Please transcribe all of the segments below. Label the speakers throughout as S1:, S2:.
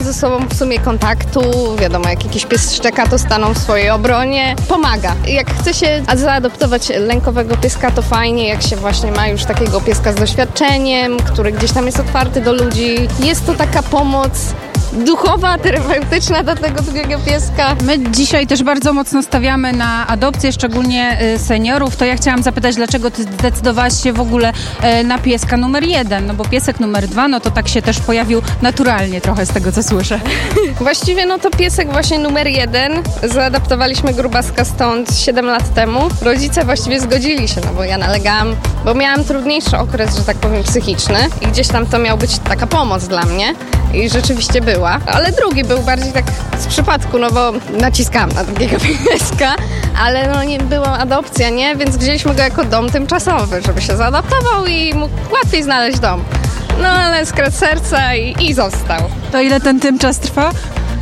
S1: ze sobą w sumie kontaktu, wiadomo, jak jakiś pies szczeka, to staną w swojej obronie. Pomaga. Jak chce się zaadoptować lękowego pieska, to fajnie, jak się właśnie ma już takiego pieska z doświadczeniem, który gdzieś tam jest otwarty do ludzi. Jest to taka pomoc duchowa, terapeutyczna do tego drugiego pieska.
S2: My dzisiaj też bardzo mocno stawiamy na adopcję, szczególnie seniorów. To ja chciałam zapytać, dlaczego ty zdecydowałaś się w ogóle na pieska numer 1? No bo piesek numer 2, no to tak się też pojawił naturalnie trochę z tego, co słyszę.
S1: Właściwie no to piesek właśnie numer 1. Zaadaptowaliśmy grubaska stąd 7 lat temu. Rodzice właściwie zgodzili się, no bo ja nalegałam, bo miałam trudniejszy okres, że tak powiem, psychiczny i gdzieś tam to miał być taka pomoc dla mnie i rzeczywiście była. Ale drugi był bardziej tak z przypadku, no bo naciskałam na drugiego pieska, ale no nie była adopcja, nie? Więc wzięliśmy go jako dom tymczasowy, żeby się zaadaptował i mógł łatwiej znaleźć dom. No ale skradł serca i został.
S2: To ile ten tymczas trwa?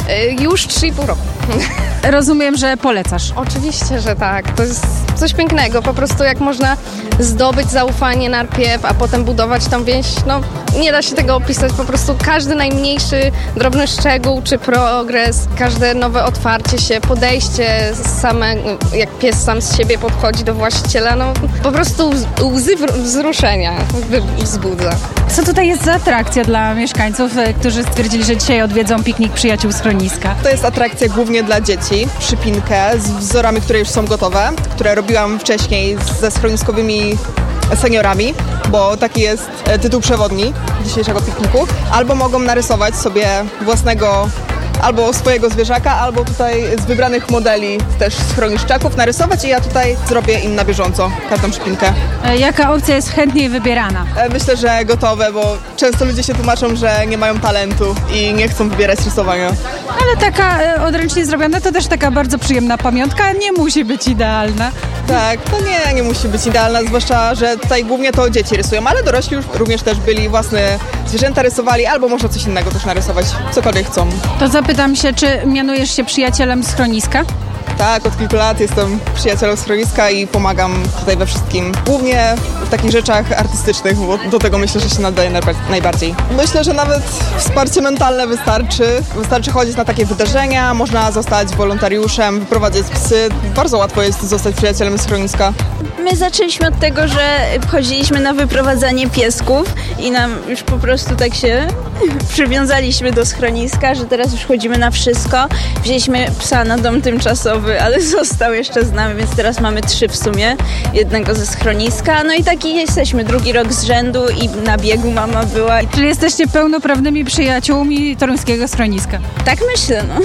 S1: Już 3,5 roku.
S2: Rozumiem, że polecasz.
S1: Oczywiście, że tak. To jest coś pięknego. Po prostu jak można zdobyć zaufanie najpierw, a potem budować tą więź, no nie da się tego opisać. Po prostu każdy najmniejszy, drobny szczegół czy progres, każde nowe otwarcie się, podejście same, jak pies sam z siebie podchodzi do właściciela, no po prostu łzy wzruszenia wzbudza.
S2: Co tutaj jest za atrakcja dla mieszkańców, którzy stwierdzili, że dzisiaj odwiedzą piknik przyjaciół schroniska?
S3: To jest atrakcja głównie dla dzieci, przypinkę z wzorami, które już są gotowe, które robiłam wcześniej ze schroniskowymi seniorami, bo taki jest tytuł przewodni dzisiejszego pikniku. Albo mogą narysować sobie własnego albo swojego zwierzaka, albo tutaj z wybranych modeli też schroniszczaków narysować i ja tutaj zrobię im na bieżąco każdą przypinkę.
S2: Jaka opcja jest chętniej wybierana?
S3: Myślę, że gotowe, bo często ludzie się tłumaczą, że nie mają talentu i nie chcą wybierać rysowania.
S2: Ale taka odręcznie zrobiona to też taka bardzo przyjemna pamiątka, nie musi być idealna.
S3: Tak, to nie musi być idealna, zwłaszcza, że tutaj głównie to dzieci rysują, ale dorośli już również też byli, własne zwierzęta rysowali, albo można coś innego też narysować, cokolwiek chcą.
S2: To zapytam się, czy mianujesz się przyjacielem schroniska?
S3: Tak, od kilku lat jestem przyjacielem schroniska i pomagam tutaj we wszystkim. Głównie w takich rzeczach artystycznych, bo do tego myślę, że się nadaje najbardziej. Myślę, że nawet wsparcie mentalne wystarczy. Wystarczy chodzić na takie wydarzenia, można zostać wolontariuszem, wyprowadzać psy. Bardzo łatwo jest zostać przyjacielem schroniska.
S4: My zaczęliśmy od tego, że chodziliśmy na wyprowadzanie piesków i nam już po prostu tak się przywiązaliśmy do schroniska, że teraz już chodzimy na wszystko. Wzięliśmy psa na dom tymczasowy, ale został jeszcze z nami, więc teraz mamy 3 w sumie. Jednego ze schroniska, no i taki jesteśmy 2. rok z rzędu i na biegu mama była.
S2: Czyli jesteście pełnoprawnymi przyjaciółmi toruńskiego schroniska?
S4: Tak myślę, no.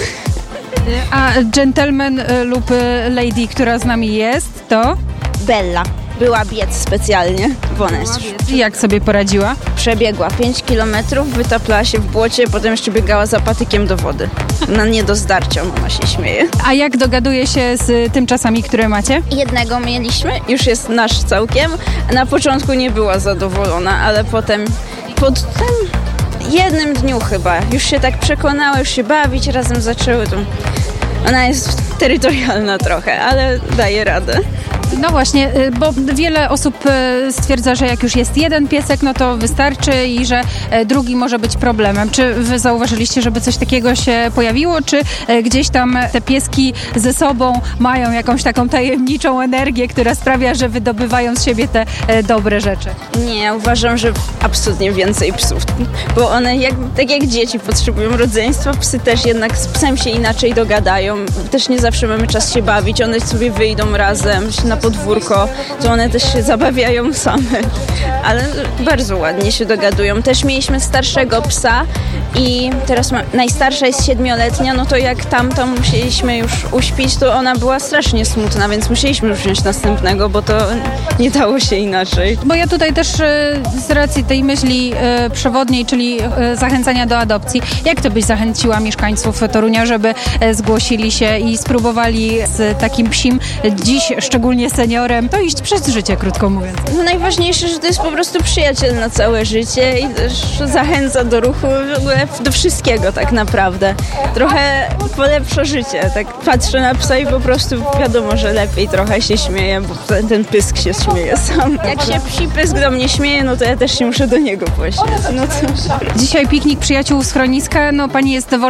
S2: A gentleman lub lady, która z nami jest, to?
S4: Bella. Była biec specjalnie w Onesł.
S2: I jak sobie poradziła?
S4: Przebiegła 5 kilometrów, wytaplała się w błocie, potem jeszcze biegała za patykiem do wody. No nie do zdarcia, mama się śmieje.
S2: A jak dogaduje się z tymczasami, które macie?
S4: Jednego mieliśmy, już jest nasz całkiem. Na początku nie była zadowolona, ale potem po tym jednym dniu chyba już się tak przekonała, już się bawić razem zaczęły. To ona jest terytorialna trochę, ale daje radę.
S2: No właśnie, bo wiele osób stwierdza, że jak już jest jeden piesek, no to wystarczy i że drugi może być problemem. Czy wy zauważyliście, żeby coś takiego się pojawiło, czy gdzieś tam te pieski ze sobą mają jakąś taką tajemniczą energię, która sprawia, że wydobywają z siebie te dobre rzeczy?
S4: Nie, uważam, że absolutnie więcej psów, bo one tak jak dzieci potrzebują rodzeństwa, psy też jednak z psem się inaczej dogadają. Też nie zawsze mamy czas się bawić, one sobie wyjdą razem na podwórko, to one też się zabawiają same, ale bardzo ładnie się dogadują. Też mieliśmy starszego psa i teraz najstarsza jest 7-letnia, no to jak tamtą musieliśmy już uśpić, to ona była strasznie smutna, więc musieliśmy już wziąć następnego, bo to nie dało się inaczej.
S2: Bo ja tutaj też z racji tej myśli przewodniej, czyli zachęcania do adopcji, jak to byś zachęciła mieszkańców Torunia, żeby zgłosili się i spróbowali z takim psim, dziś szczególnie seniorem, to iść przez życie, krótko mówiąc?
S4: No najważniejsze, że to jest po prostu przyjaciel na całe życie i też zachęca do ruchu, w ogóle do wszystkiego tak naprawdę. Trochę polepsza życie. Tak patrzę na psa i po prostu wiadomo, że lepiej trochę się śmieję, bo ten pysk się śmieje sam. Jak się psi pysk do mnie śmieje, no to ja też się muszę do niego pośmiać. No to...
S2: Dzisiaj piknik przyjaciół schroniska, no pani jest